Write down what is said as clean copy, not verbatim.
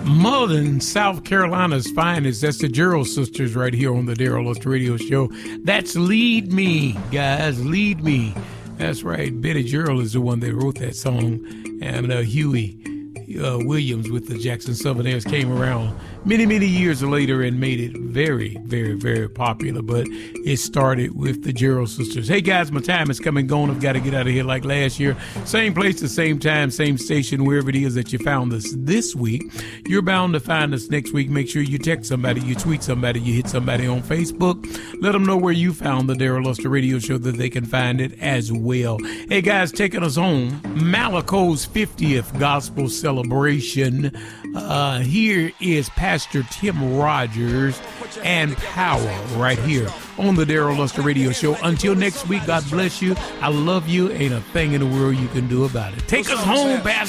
Mullen, South Carolina's finest. That's the Gerald Sisters right here on the Daryl Luster Radio Show. That's Lead Me, guys. Lead Me. That's right. Betty Gerald is the one that wrote that song. And Huey Williams with the Jackson Southerners came around many years later and made it very, very, very popular. But it started with the Gerald Sisters. Hey, guys, my time is coming gone. I've got to get out of here like last year. Same place, the same time, same station, wherever it is that you found us this week. You're bound to find us next week. Make sure you text somebody, you tweet somebody, you hit somebody on Facebook. Let them know where you found the Daryl Luster Radio Show that they can find it as well. Hey, guys, taking us home, Malaco's 50th Gospel Celebration. Here is Pastor Tim Rogers and Power right here on the Daryl Luster Radio Show. Until next week, God bless you. I love you. Ain't a thing in the world you can do about it. Take us home, Pastor.